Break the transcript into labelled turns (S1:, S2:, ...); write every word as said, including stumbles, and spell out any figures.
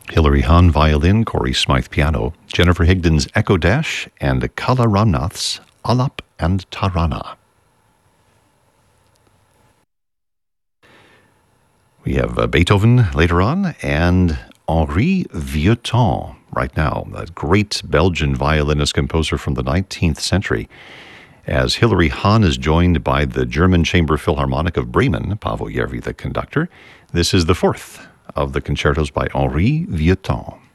S1: Hilary Hahn violin, Corey Smythe piano, Jennifer Higdon's Echo Dash, and Kala Ramnath's Alap and Tarana. We have uh, Beethoven later on, and Henri Vieuxtemps right now, a great Belgian violinist-composer from the nineteenth century. As Hilary Hahn is joined by the German Chamber Philharmonic of Bremen, Paavo Järvi the conductor, this is the fourth of the concertos by Henri Vieuxtemps.